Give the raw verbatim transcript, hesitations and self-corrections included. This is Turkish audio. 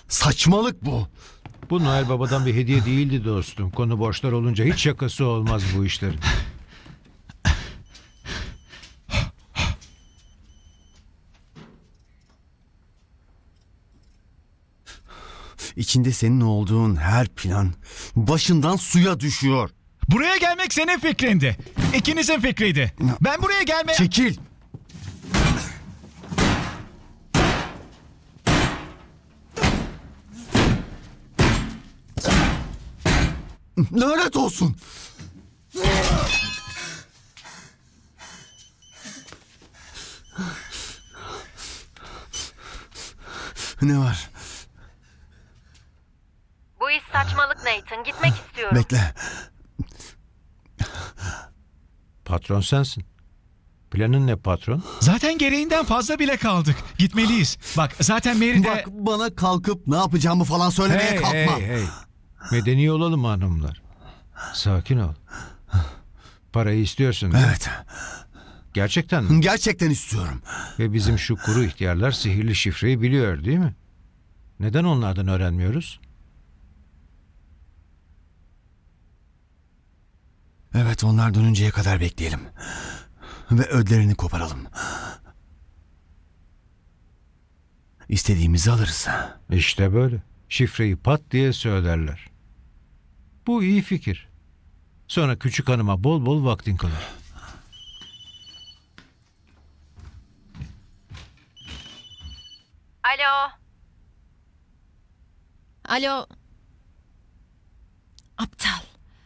Saçmalık bu. Bu Noel Baba'dan bir hediye değildi dostum. Konu borçlar olunca hiç şakası olmaz bu işlerin. İçinde senin olduğun her plan başından suya düşüyor. Buraya gelmek senin fikrindi. İkinizin fikriydi. Ben buraya gelmeye... Çekil. Lanet olsun. Ne var? Bu iş saçmalık Nathan. Gitmek istiyorum. Bekle. Patron sensin. Planın ne patron? Zaten gereğinden fazla bile kaldık. Gitmeliyiz. Bak zaten Mary de... Bak, bana kalkıp ne yapacağımı falan söylemeye Hey kalkma. hey hey. Medeni olalım hanımlar. Sakin ol. Parayı istiyorsun değil mi? Evet. Gerçekten mi? Gerçekten istiyorum. Ve bizim şu kuru ihtiyarlar sihirli şifreyi biliyor değil mi? Neden onlardan öğrenmiyoruz? Evet, onlar dönünceye kadar bekleyelim. Ve ödlerini koparalım. İstediğimizi alırız. İşte böyle. Şifreyi pat diye söylerler. Bu iyi fikir. Sonra küçük hanıma bol bol vaktin kalır. Alo. Alo. Aptal.